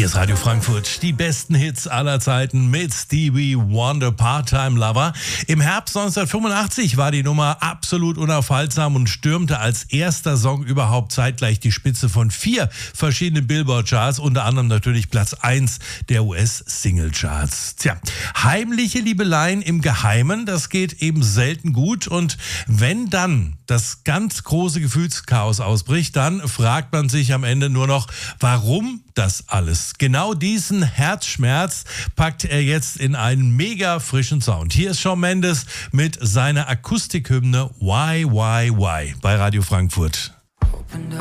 Hier ist Radio Frankfurt, die besten Hits aller Zeiten mit Stevie Wonder, Part-Time Lover. Im Herbst 1985 war die Nummer absolut unaufhaltsam und stürmte als erster Song überhaupt zeitgleich die Spitze von 4 verschiedenen Billboard-Charts, unter anderem natürlich Platz 1 der US-Single-Charts. Tja, heimliche Liebeleien im Geheimen, das geht eben selten gut, und wenn dann das ganz große Gefühlschaos ausbricht, dann fragt man sich am Ende nur noch, warum das alles? Genau diesen Herzschmerz packt er jetzt in einen mega frischen Sound. Hier ist Shawn Mendes mit seiner Akustikhymne Why bei Radio Frankfurt. Opened